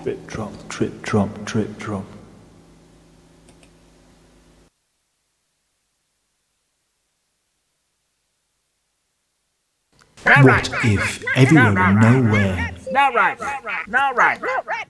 Drip drop, drip drop, drip drop. What if everywhere and nowhere? Now right.